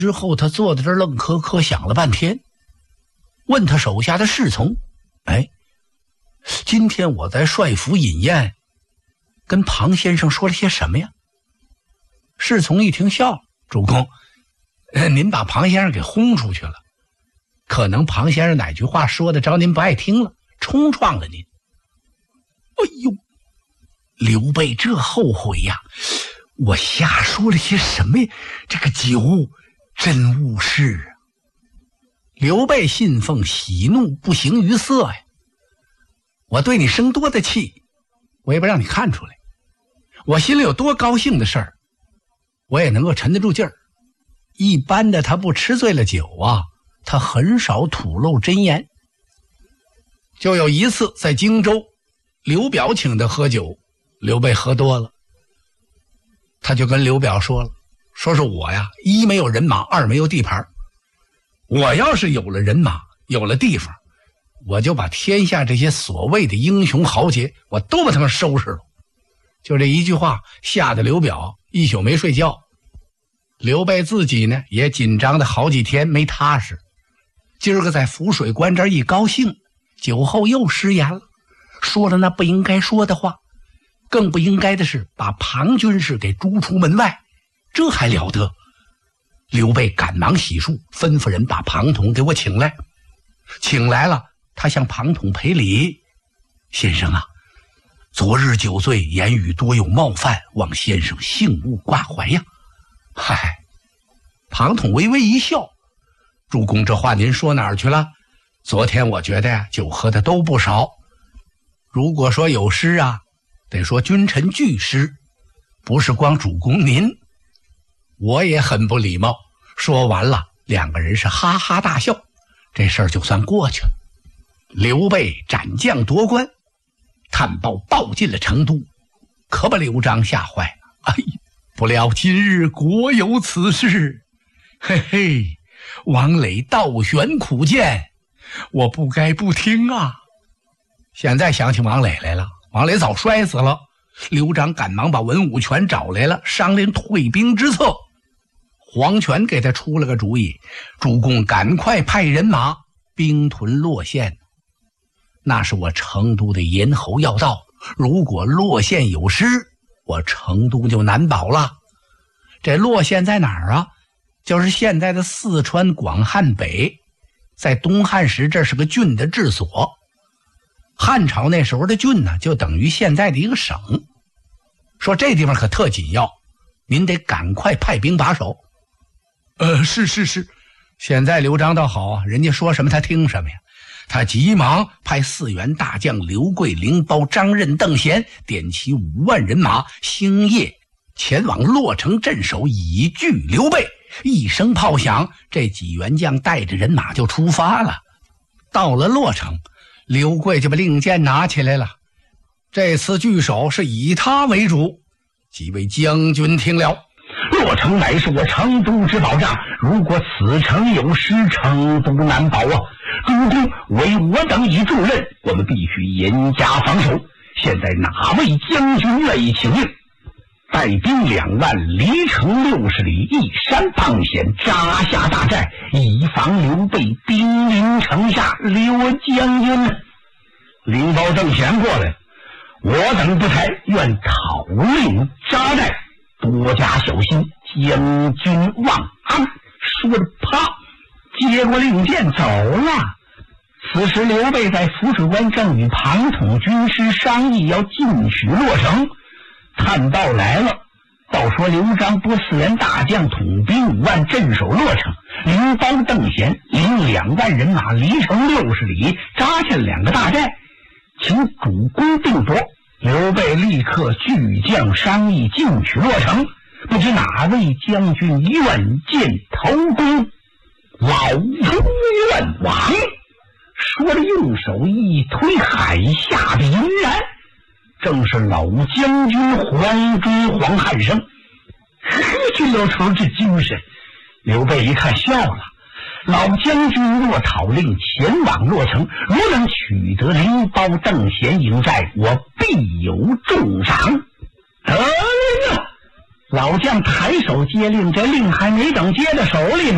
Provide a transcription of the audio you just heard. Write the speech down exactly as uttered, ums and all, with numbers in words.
之后他坐在这儿愣磕磕想了半天，问他手下的侍从，哎，今天我在帅府饮宴，跟庞先生说了些什么呀？侍从一听笑了，主公，呃，您把庞先生给轰出去了，可能庞先生哪句话说的招您不爱听了，冲撞了您。哎呦，刘备这后悔呀，我瞎说了些什么呀？这个酒真误事啊！刘备信奉喜怒不形于色呀，我对你生多的气，我也不让你看出来。我心里有多高兴的事儿，我也能够沉得住劲儿。一般的他不吃醉了酒啊，他很少吐露真言。就有一次在荆州，刘表请他喝酒，刘备喝多了，他就跟刘表说了，说是我呀，一没有人马，二没有地盘，我要是有了人马，有了地方，我就把天下这些所谓的英雄豪杰，我都把他们收拾了。就这一句话吓得刘表一宿没睡觉，刘备自己呢也紧张的好几天没踏实。今儿个在浮水关这儿一高兴，酒后又失言了，说了那不应该说的话，更不应该的是把庞军士给逐出门外，这还了得？刘备赶忙洗漱，吩咐人把庞统给我请来。请来了，他向庞统赔礼，先生啊，昨日酒醉，言语多有冒犯，望先生幸勿挂怀呀。嗨，庞统微微一笑，主公这话您说哪儿去了？昨天我觉得呀，酒喝的都不少，如果说有失啊，得说君臣俱失，不是光主公您。我也很不礼貌。说完了，两个人是哈哈大笑，这事儿就算过去了。刘备斩将夺关，探报报进了成都，可把刘璋吓坏了。哎，不料今日国有此事，嘿嘿，王磊倒悬苦谏，我不该不听啊。现在想起王磊来了，王磊早摔死了。刘璋赶忙把文武全找来了，商量退兵之策。黄权给他出了个主意，主公赶快派人马兵屯洛县，那是我成都的咽喉要道，如果洛县有失，我成都就难保了。这洛县在哪儿啊？就是现在的四川广汉北，在东汉时这是个郡的治所。汉朝那时候的郡呢，就等于现在的一个省。说这地方可特紧要，您得赶快派兵把守。呃，是是是，现在刘璋倒好啊，人家说什么他听什么呀。他急忙派四员大将刘贵、凌包、张任、邓贤点齐五万人马，星夜前往洛城镇守，以拒刘备。一声炮响，这几员将带着人马就出发了。到了洛城，刘贵就把令箭拿起来了，这次据守是以他为主。几位将军听了， 洛城乃是我成都之保障，如果此城有失，成都难保啊！主公为我等已助任，我们必须严加防守。现在哪位将军愿意请令？带兵两万，离城六十里，一山傍险，扎下大寨，以防刘备兵临城下。刘将军，领包邓贤过来，我等不才愿讨令扎寨，多加小心，将军望安。说着啪接过令箭走了。此时刘备在浮水关正与庞统军师商议要进取洛城。探报来了，报说刘璋拨四员大将统兵五万镇守洛城，凌包邓贤领两万人马离城六十里，扎下两个大寨，请主公定夺。刘备立刻聚将商议进取洛城，不知哪位将军愿见头功？老夫愿往。说着用手一推，海下的银然，正是老将军黄忠黄汉升。呵，这老头这精神！刘备一看笑了，老将军若讨令前往洛城，如能取得凌包邓贤营寨，我必有重赏。得令啊！老将抬手接令，这令还没等接到手里呢，